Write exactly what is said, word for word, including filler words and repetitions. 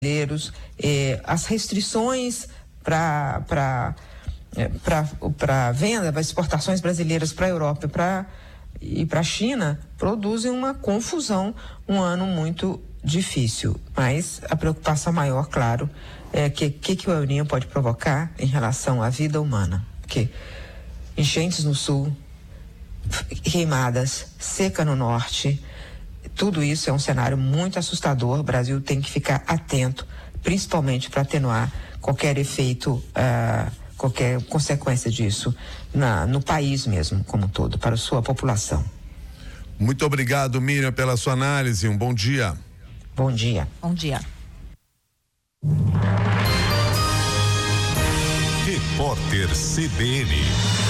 brasileiros, eh, as restrições para para para venda, para exportações brasileiras para a Europa pra, e para a China produzem uma confusão, um ano muito difícil. Mas a preocupação maior, claro, é que que, que o El Niño pode provocar em relação à vida humana. Porque enchentes no sul, queimadas, seca no norte, tudo isso é um cenário muito assustador. O Brasil tem que ficar atento, principalmente para atenuar qualquer efeito, uh, qualquer consequência disso na, no país mesmo, como um todo, para a sua população. Muito obrigado, Miriam, pela sua análise. Um bom dia. Bom dia. Bom dia. Repórter C B N.